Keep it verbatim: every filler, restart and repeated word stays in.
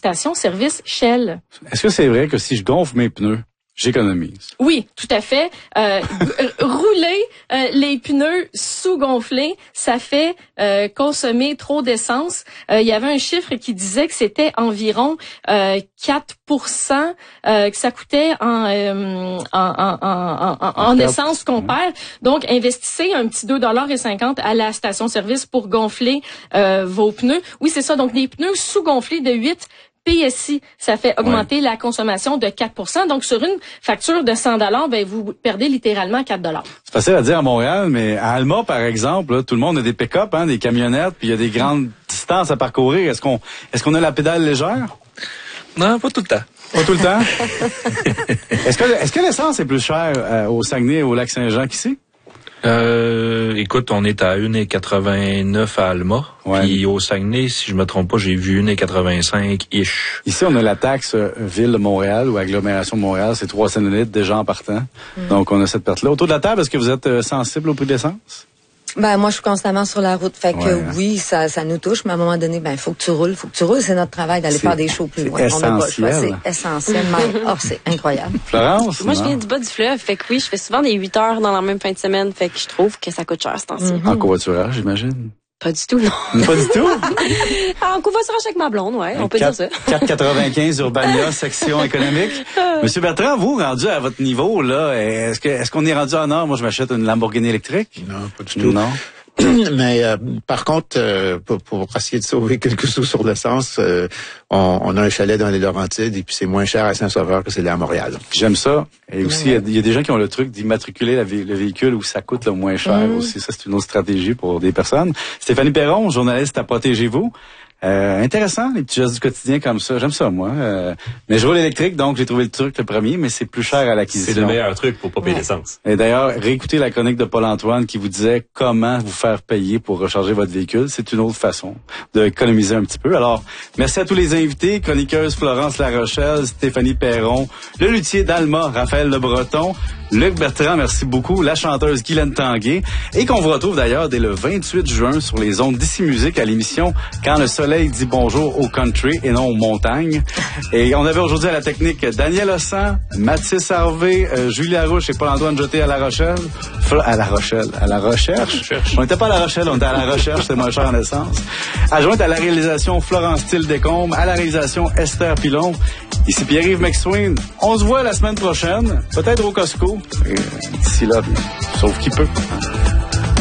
station-service Shell. Est-ce que c'est vrai que si je gonfle mes pneus, j'économise? Oui, tout à fait. Euh, rouler euh, les pneus sous-gonflés, ça fait euh, consommer trop d'essence. Euh, il y avait un chiffre qui disait que c'était environ euh, quatre pour cent euh, que ça coûtait en, euh, en, en, en, en, en essence qu'on perd. Donc, investissez un petit deux dollars cinquante à la station-service pour gonfler euh, vos pneus. Oui, c'est ça. Donc, des pneus sous-gonflés de huit P S I, ça fait augmenter ouais. la consommation de quatre pour cent. Donc, sur une facture de cent dollars, ben, vous perdez littéralement quatre dollars. C'est facile à dire à Montréal, mais à Alma, par exemple, là, tout le monde a des pick-up, hein, des camionnettes, puis il y a des grandes distances à parcourir. Est-ce qu'on, est-ce qu'on a la pédale légère? Non, pas tout le temps. Pas tout le temps? Est-ce que, est-ce que l'essence est plus chère euh, au Saguenay et au Lac-Saint-Jean qu'ici? Euh, écoute, on est à un virgule quatre-vingt-neuf à Alma. Ouais. Puis au Saguenay, si je me trompe pas, j'ai vu un virgule quatre-vingt-cinq-ish. Ici, on a la taxe euh, Ville de Montréal ou Agglomération de Montréal, c'est trois cents le litre déjà en partant. Mm. Donc, on a cette perte-là. Autour de la table, est-ce que vous êtes euh, sensible au prix de l'essence? Ben moi je suis constamment sur la route, fait que ouais, hein. oui, ça ça nous touche, mais à un moment donné, ben faut que tu roules, faut que tu roules, c'est notre travail d'aller faire des shows plus loin. On n'a pas le choix, c'est essentiel. Oh, c'est incroyable. Florence, moi je viens du bas du fleuve, fait que oui, je fais souvent des huit heures dans la même fin de semaine, fait que je trouve que ça coûte cher ce temps-ci. Mm-hmm. En covoiturage, j'imagine. Pas du tout, non. Pas du tout? En covoiturage avec ma blonde, ouais, on peut dire ça. quatre quatre-vingt-quinze Urbania, section économique. Monsieur Bertrand, vous, rendu à votre niveau, là, est-ce que, est-ce qu'on est rendu en or? Moi, je m'achète une Lamborghini électrique. Non, pas du tout. Non. Mais euh, par contre, euh, pour, pour essayer de sauver quelques sous sur l'essence, euh, on, on a un chalet dans les Laurentides et puis c'est moins cher à Saint-Sauveur que c'est là à Montréal. J'aime ça. Et aussi, il ouais. y, y a des gens qui ont le truc d'immatriculer la, le véhicule où ça coûte le moins cher mmh. aussi. Ça, c'est une autre stratégie pour des personnes. Stéphanie Perron, journaliste à Protégez-vous. Euh, intéressant, les petits gestes du quotidien comme ça. J'aime ça, moi. Euh, mais je roule électrique, donc j'ai trouvé le truc le premier, mais c'est plus cher à l'acquisition. C'est le meilleur truc pour pas payer ouais. l'essence. Et d'ailleurs, réécoutez la chronique de Paul-Antoine qui vous disait comment vous faire payer pour recharger votre véhicule. C'est une autre façon d'économiser un petit peu. Alors, merci à tous les invités. Chroniqueuse Florence Larochelle, Stéphanie Perron, le luthier d'Alma, Raphaël Le Breton, Luc Bertrand, merci beaucoup, la chanteuse Guylaine Tanguay, et qu'on vous retrouve d'ailleurs dès le vingt-huit juin sur les ondes d'Ici Musique à l'émission Quand le soleil dit bonjour au country et non aux montagnes. Et on avait aujourd'hui à la technique Daniel Ossan, Mathis Harvey, euh, Julie Larouche et Paul-Antoine Jeté à La Rochelle. Fla- à La Rochelle, à La Recherche. Recherche. On n'était pas à La Rochelle, on était à La Recherche, c'est moins cher en essence. Adjointe à la réalisation Florence Thiel-Descombes, à la réalisation Esther Pilon. Ici Pierre-Yves McSwain. On se voit la semaine prochaine, peut-être au Costco. Et d'ici là, sauf qui peut.